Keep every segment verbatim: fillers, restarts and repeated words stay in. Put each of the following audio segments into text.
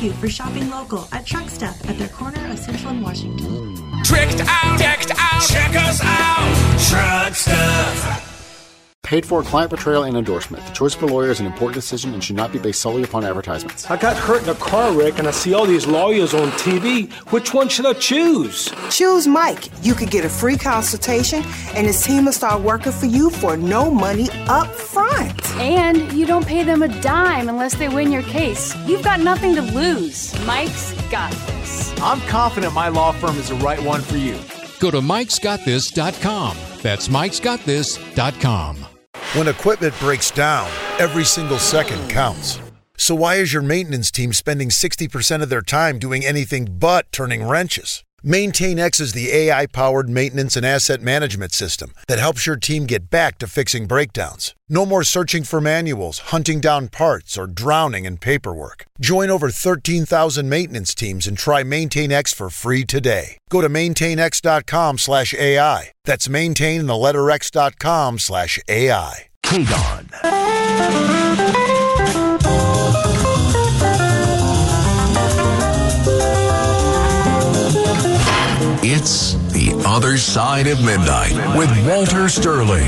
thank you for shopping local at Truck Stop at their corner of Central and Washington. Tricked out, decked out, check us out, Truck Stop. Paid for client portrayal and endorsement. The choice of a lawyer is an important decision and should not be based solely upon advertisements. I got hurt in a car wreck and I see all these lawyers on T V. Which one should I choose? Choose Mike. You could get a free consultation and his team will start working for you for no money up front. And you don't pay them a dime unless they win your case. You've got nothing to lose. Mike's got this. I'm confident my law firm is the right one for you. Go to mikes got this dot com. That's mikes got this dot com. When equipment breaks down, every single second counts. So why is your maintenance team spending sixty percent of their time doing anything but turning wrenches? MaintainX is the A I-powered maintenance and asset management system that helps your team get back to fixing breakdowns. No more searching for manuals, hunting down parts, or drowning in paperwork. Join over thirteen thousand maintenance teams and try MaintainX for free today. Go to maintainx.com slash AI. That's maintain and the letter x.com slash AI. K D O N. It's The Other Side of Midnight with Walter Sterling.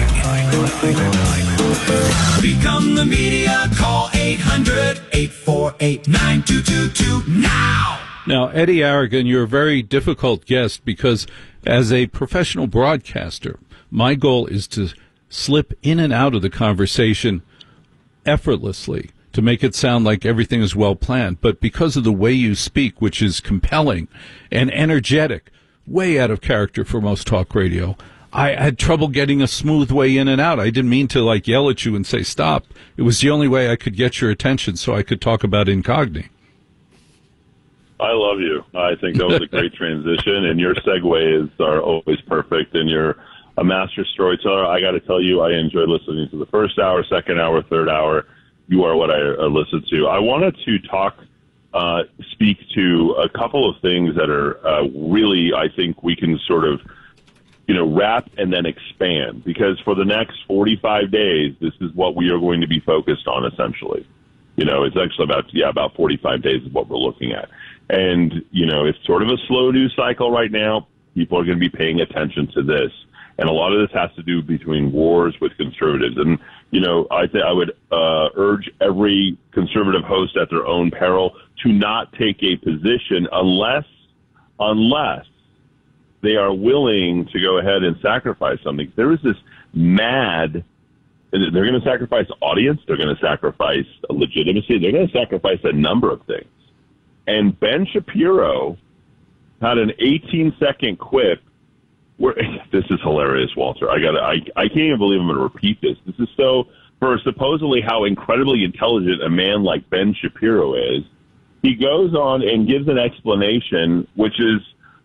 Become the media. Call eight hundred, eight four eight, nine two two two now. Now, Eddie Aragon, you're a very difficult guest because as a professional broadcaster, my goal is to slip in and out of the conversation effortlessly to make it sound like everything is well planned. But because of the way you speak, which is compelling and energetic, way out of character for most talk radio, I had trouble getting a smooth way in and out. I didn't mean to like yell at you and say stop. It was the only way I could get your attention so I could talk about Incogni. I love you. I think that was a great transition, and your segues are always perfect, and you're a master storyteller. I got to tell you, I enjoyed listening to the first hour, second hour, third hour. You are what I uh, listen to. I wanted to talk Uh, speak to a couple of things that are uh, really, I think we can sort of, you know, wrap and then expand, because for the next forty-five days, this is what we are going to be focused on, essentially. You know, it's actually about, yeah, about forty-five days is what we're looking at. And, you know, it's sort of a slow news cycle right now. People are going to be paying attention to this. And a lot of this has to do between wars with conservatives. And, you know, I think I would uh, urge every conservative host at their own peril to not take a position unless, unless they are willing to go ahead and sacrifice something. There is this mad, they're going to sacrifice audience, they're going to sacrifice legitimacy, they're going to sacrifice a number of things. And Ben Shapiro had an eighteen-second quip where, this is hilarious, Walter. I got I I can't even believe I'm going to repeat this. This is so, for supposedly how incredibly intelligent a man like Ben Shapiro is, he goes on and gives an explanation which is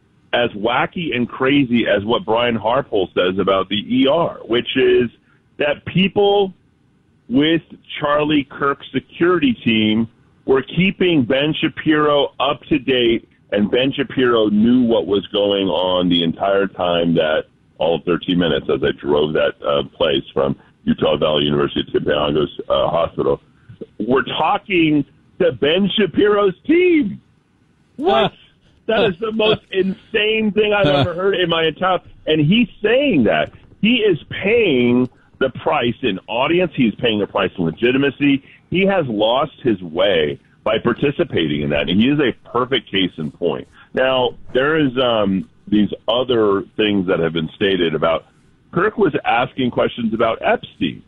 as wacky and crazy as what Brian Harpole says about the E R, which is that people with Charlie Kirk's security team were keeping Ben Shapiro up to date, and Ben Shapiro knew what was going on the entire time, that all of thirteen minutes as I drove that uh, place from Utah Valley University to Payangos uh, Hospital. We're talking to Ben Shapiro's team. What? That is the most insane thing I've ever heard in my entire... And he's saying that. He is paying the price in audience. He's paying the price in legitimacy. He has lost his way by participating in that. And he is a perfect case in point. Now, there is um, these other things that have been stated about... Kirk was asking questions about Epstein.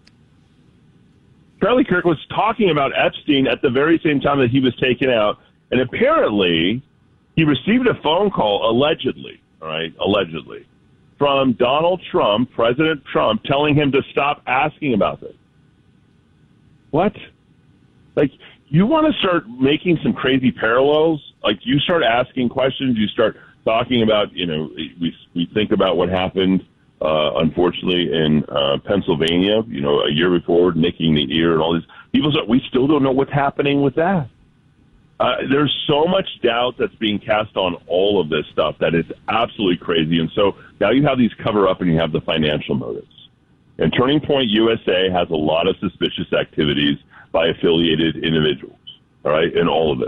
Charlie Kirk was talking about Epstein at the very same time that he was taken out. And apparently, he received a phone call, allegedly, all right, allegedly, from Donald Trump, President Trump, telling him to stop asking about this. What? Like, you want to start making some crazy parallels? Like, you start asking questions, you start talking about, you know, we, we think about what happened, uh, unfortunately, in uh, Pennsylvania, you know, a year before, nicking the ear and all these. People say, we still don't know what's happening with that. Uh, there's so much doubt that's being cast on all of this stuff that it's absolutely crazy. And so now you have these cover up and you have the financial motives. And Turning Point U S A has a lot of suspicious activities by affiliated individuals, all right, in all of this.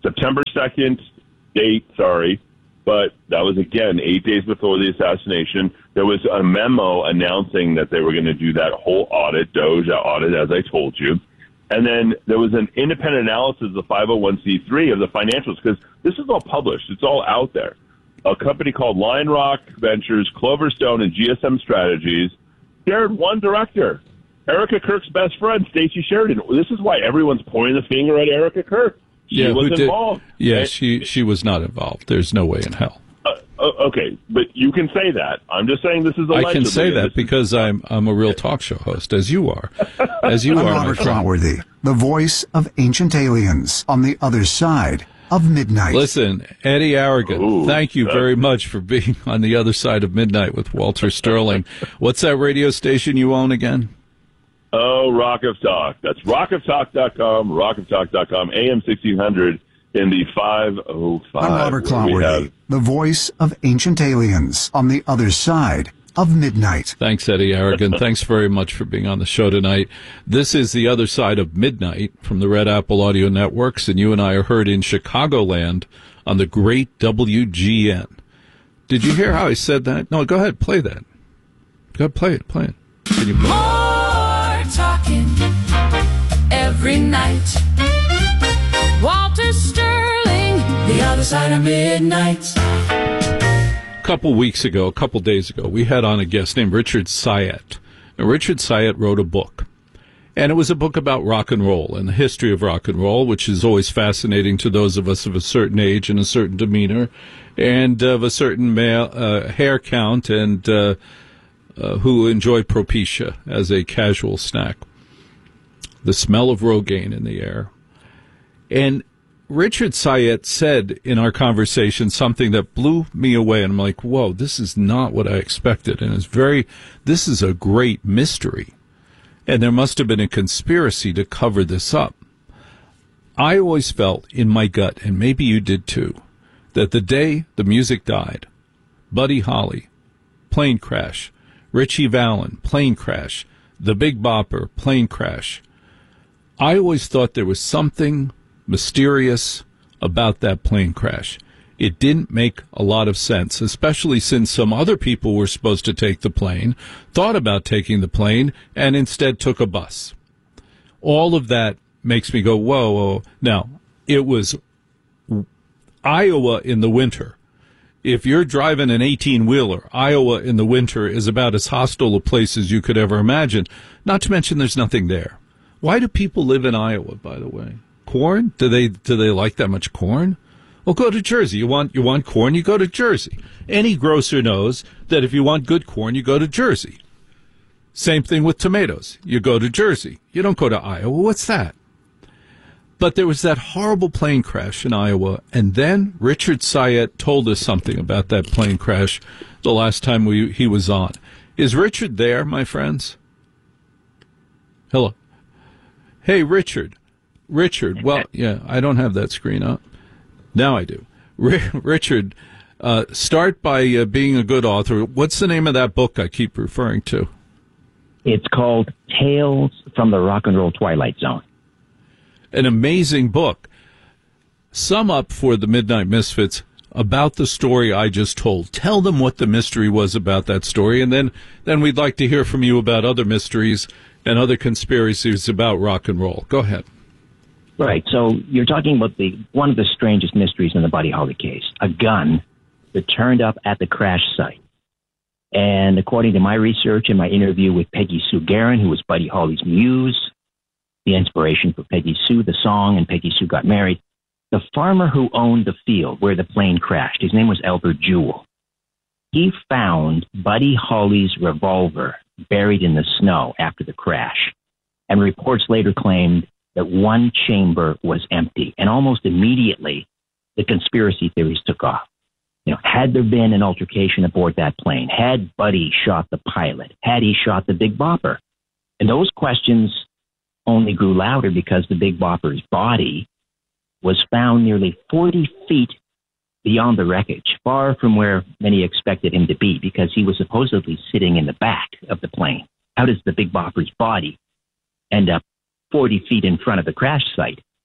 September second date, sorry, but that was, again, eight days before the assassination. There was a memo announcing that they were going to do that whole audit, Doge audit, as I told you. And then there was an independent analysis of the five oh one c three of the financials, because this is all published. It's all out there. A company called Lion Rock Ventures, Cloverstone, and G S M Strategies shared one director, Erica Kirk's best friend, Stacey Sheridan. This is why everyone's pointing the finger at Erica Kirk. She yeah, was who involved. Did, yeah, and, she she was not involved. There's no way in hell. Uh, okay, but you can say that. I'm just saying this is allegedly. I can say that because is, I'm I'm a real talk show host, as you are, as you I'm are. Robert Clotworthy, the voice of ancient aliens on the other side of midnight. Listen, Eddie Aragon, Ooh, thank you very much for being on the other side of midnight with Walter Sterling. What's that radio station you own again? Oh, Rock of Talk. That's rock of talk dot com, rock of talk dot com, A M sixteen hundred in the five oh five. I'm Robert Clotworthy, the voice of ancient aliens on the other side of midnight. Thanks, Eddie Aragon. Thanks very much for being on the show tonight. This is The Other Side of Midnight from the Red Apple Audio Networks, and you and I are heard in Chicagoland on the great W G N. Did you hear how I said that? No, go ahead, play that. Go ahead, play it, play it. Can you play it? Talking every night. Walter Sterling, the other side of midnight. A couple weeks ago, a couple days ago, we had on a guest named Richard Syrett. Now, Richard Syrett wrote a book, and it was a book about rock and roll and the history of rock and roll, which is always fascinating to those of us of a certain age and a certain demeanor and of a certain male, uh, hair count and uh, Uh, who enjoy Propecia as a casual snack. The smell of Rogaine in the air. And Richard Syrett said in our conversation something that blew me away. And I'm like, whoa, this is not what I expected. And it's very, this is a great mystery. And there must have been a conspiracy to cover this up. I always felt in my gut, and maybe you did too, that the day the music died, Buddy Holly, plane crash, Ritchie Valens, plane crash, The Big Bopper, plane crash. I always thought there was something mysterious about that plane crash. It didn't make a lot of sense, especially since some other people were supposed to take the plane, thought about taking the plane, and instead took a bus. All of that makes me go, whoa, whoa. Now, it was Iowa in the winter. If you're driving an eighteen-wheeler, Iowa in the winter is about as hostile a place as you could ever imagine, not to mention there's nothing there. Why do people live in Iowa, by the way? Corn? Do they do they like that much corn? Well, go to Jersey. You want you want corn, you go to Jersey. Any grocer knows that if you want good corn, you go to Jersey. Same thing with tomatoes. You go to Jersey. You don't go to Iowa. What's that? But there was that horrible plane crash in Iowa, and then Richard Syrett told us something about that plane crash the last time we he was on. Is Richard there, my friends? Hello. Hey, Richard. Richard, well, yeah, I don't have that screen up. Now I do. R- Richard, uh, start by uh, being a good author. What's the name of that book I keep referring to? It's called Tales from the Rock and Roll Twilight Zone. An amazing book. Sum up for the Midnight Misfits about the story I just told. Tell them what the mystery was about that story, and then, then we'd like to hear from you about other mysteries and other conspiracies about rock and roll. Go ahead. Right. So you're talking about the one of the strangest mysteries in the Buddy Holly case, a gun that turned up at the crash site. And according to my research and my interview with Peggy Sue Gerron, who was Buddy Holly's muse, the inspiration for Peggy Sue, the song, and Peggy Sue Got Married, the farmer who owned the field where the plane crashed, his name was Albert Jewell. He found Buddy Holly's revolver buried in the snow after the crash, and reports later claimed that one chamber was empty. And almost immediately, the conspiracy theories took off. You know, had there been an altercation aboard that plane? Had Buddy shot the pilot? Had he shot the Big Bopper? And those questions only grew louder because the Big Bopper's body was found nearly forty feet beyond the wreckage, far from where many expected him to be, because he was supposedly sitting in the back of the plane. How does the Big Bopper's body end up forty feet in front of the crash site?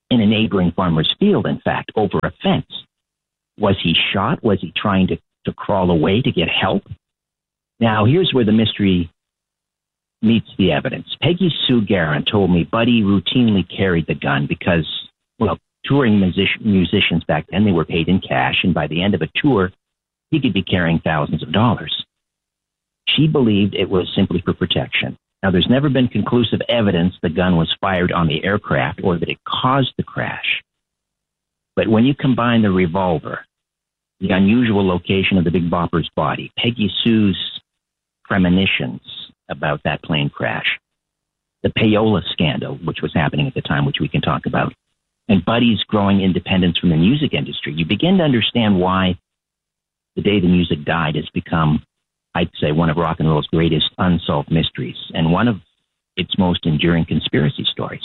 in a neighboring farmer's field, in fact, over a fence. Was he shot? Was he trying to, to crawl away to get help? Now, here's where the mystery meets the evidence. Peggy Sue Guerin told me Buddy routinely carried the gun because, well, touring music- musicians back then, they were paid in cash, and by the end of a tour, he could be carrying thousands of dollars. She believed it was simply for protection. Now, there's never been conclusive evidence the gun was fired on the aircraft or that it caused the crash. But when you combine the revolver, the unusual location of the Big Bopper's body, Peggy Sue's premonitions about that plane crash, the payola scandal, which was happening at the time, which we can talk about, and Buddy's growing independence from the music industry, you begin to understand why the day the music died has become, I'd say, one of rock and roll's greatest unsolved mysteries and one of its most enduring conspiracy stories.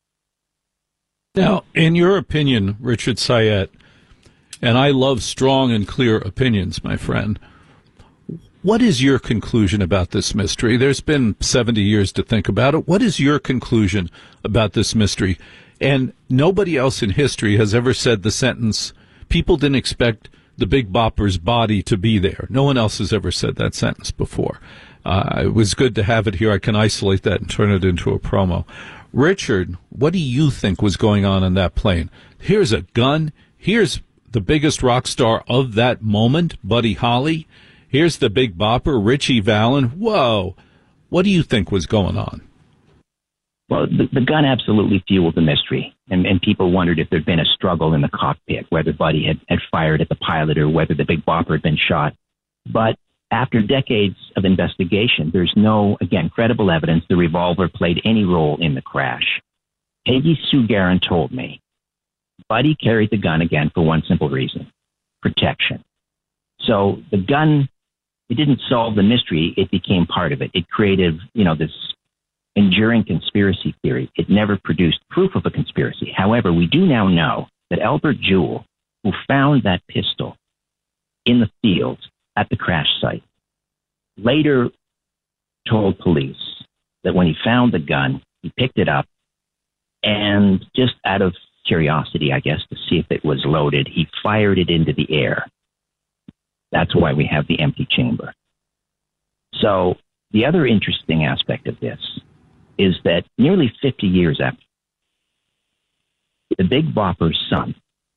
Now, in your opinion, Richard Syed, and I love strong and clear opinions, my friend, what is your conclusion about this mystery? There's been seventy years to think about it. What is your conclusion about this mystery? And nobody else in history has ever said the sentence, people didn't expect the Big Bopper's body to be there. No one else has ever said that sentence before. Uh, it was good to have it here. I can isolate that and turn it into a promo. Richard, what do you think was going on in that plane? Here's a gun. Here's the biggest rock star of that moment, Buddy Holly. Here's the Big Bopper, Ritchie Valens. Whoa. What do you think was going on? Well, the, the gun absolutely fueled the mystery, and, and people wondered if there'd been a struggle in the cockpit, whether Buddy had, had fired at the pilot or whether the Big Bopper had been shot. But after decades of investigation, there's no, again, credible evidence the revolver played any role in the crash. Peggy Sue Guerin told me Buddy carried the gun again for one simple reason, protection. So the gun, it didn't solve the mystery, it became part of it. It created, you know, this enduring conspiracy theory. It never produced proof of a conspiracy. However, we do now know that Albert Jewell, who found that pistol in the field at the crash site, later told police that when he found the gun, he picked it up and just out of curiosity, I guess, to see if it was loaded, he fired it into the air. That's why we have the empty chamber. So the other interesting aspect of this is that nearly fifty years after, the Big Bopper's son,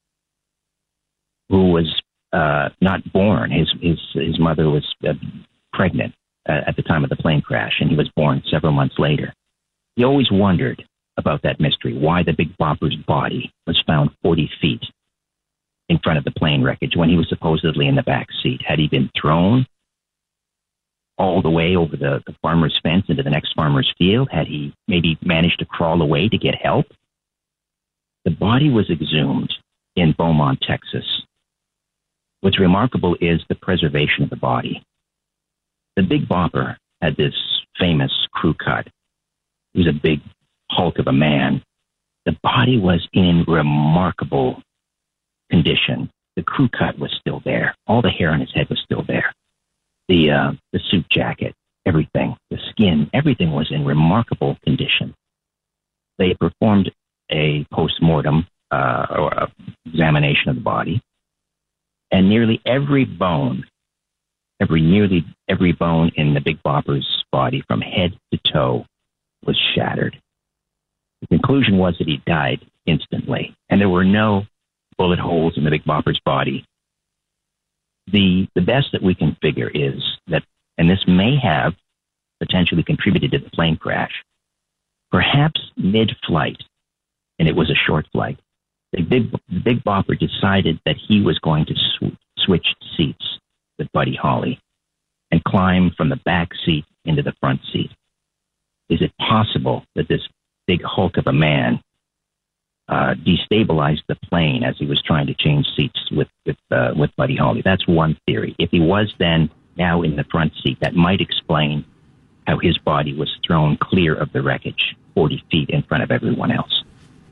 who was uh, not born, his, his, his mother was uh, pregnant uh, at the time of the plane crash, and he was born several months later. He always wondered about that mystery, why the Big Bopper's body was found forty feet in front of the plane wreckage when he was supposedly in the back seat. Had he been thrown all the way over the, the farmer's fence into the next farmer's field? Had he maybe managed to crawl away to get help? The body was exhumed in Beaumont, Texas. What's remarkable is the preservation of the body. The Big Bopper had this famous crew cut. He was a big hulk of a man. The body was in remarkable condition. The crew cut was still there. All the hair on his head was still there. The uh, the suit jacket, everything, the skin, everything was in remarkable condition. They performed a post-mortem uh, or a examination of the body, and nearly every bone, every nearly every bone in the Big Bopper's body, from head to toe, was shattered. The conclusion was that he died instantly, and there were no bullet holes in the Big Bopper's body. The the best that we can figure is that, and this may have potentially contributed to the plane crash, perhaps mid-flight, and it was a short flight, the Big, the Big Bopper decided that he was going to sw- switch seats with Buddy Holly and climb from the back seat into the front seat. Is it possible that this big hulk of a man uh, destabilized the plane as he was trying to change seats with with, uh, with Buddy Holly? That's one theory. If he was then now in the front seat, that might explain how his body was thrown clear of the wreckage forty feet in front of everyone else.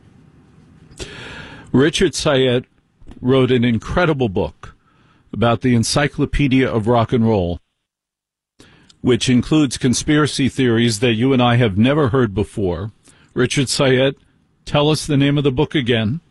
Richard Syed wrote an incredible book about the Encyclopedia of Rock and Roll, which includes conspiracy theories that you and I have never heard before. Richard Syed, Tell us the name of the book again.